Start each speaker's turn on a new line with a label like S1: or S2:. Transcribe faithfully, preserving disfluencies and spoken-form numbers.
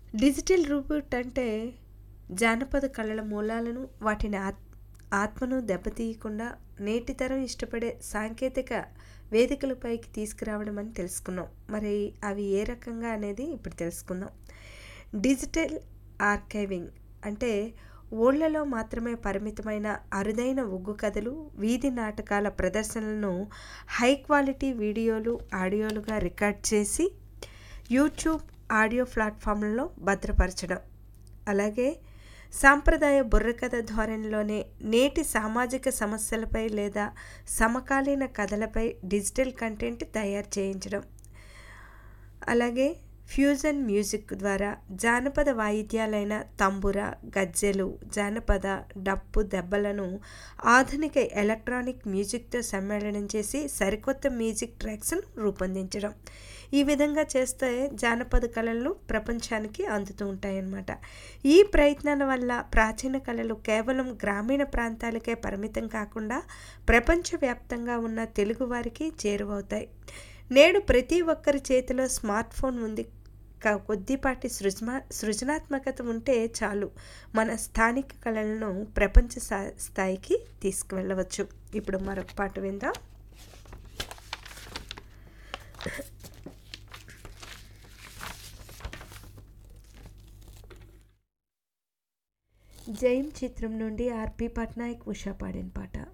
S1: Digital రూబోట్ అంటే జానపద కళల మూలాలను, వాటిని ఆత్ ఆత్మను దెబ్బతీయకుండా నేటి తరం ఇష్టపడే సాంకేతిక వేదికలపైకి తీసుకురావడం అని తెలుసుకున్నాం. మరి అవి ఏ రకంగా అనేది ఇప్పుడు తెలుసుకుందాం. డిజిటల్ ఆర్కైవింగ్ అంటే ఊళ్ళలో మాత్రమే పరిమితమైన అరుదైన ఒగ్గు కథలు, వీధి నాటకాల ప్రదర్శనలను హై క్వాలిటీ వీడియోలు, ఆడియోలుగా రికార్డ్ చేసి యూట్యూబ్ ఆడియో ప్లాట్ఫామ్లలో భద్రపరచడం. అలాగే సాంప్రదాయ బుర్రకథ ధోరణిలోనే నేటి సామాజిక సమస్యలపై లేదా సమకాలీన కథలపై డిజిటల్ కంటెంట్ తయారు చేయించడం. అలాగే ఫ్యూజన్ మ్యూజిక్ ద్వారా జానపద వాయిద్యాలైన తంబుర, గజ్జెలు, జానపద డప్పు దెబ్బలను ఆధునిక ఎలక్ట్రానిక్ మ్యూజిక్తో సమ్మేళనం చేసి సరికొత్త మ్యూజిక్ ట్రాక్స్ను రూపొందించడం. ఈ విధంగా చేస్తే జానపద కళలు ప్రపంచానికి అందుతూ ఉంటాయన్నమాట. ఈ ప్రయత్నాల వల్ల ప్రాచీన కళలు కేవలం గ్రామీణ ప్రాంతాలకే పరిమితం కాకుండా ప్రపంచవ్యాప్తంగా ఉన్న తెలుగువారికి చేరువవుతాయి. నేడు ప్రతి ఒక్కరి చేతిలో స్మార్ట్ ఫోన్ ఉంది. కొద్దిపాటి సృజమా సృజనాత్మకత ఉంటే చాలు, మన స్థానిక కళలను ప్రపంచ స్థాయికి తీసుకువెళ్ళవచ్చు. ఇప్పుడు మరొక పాట విందాం. జైన్ చిత్రం నుండి ఆర్పి పట్నాయక్, ఉషా పాడిన పాట.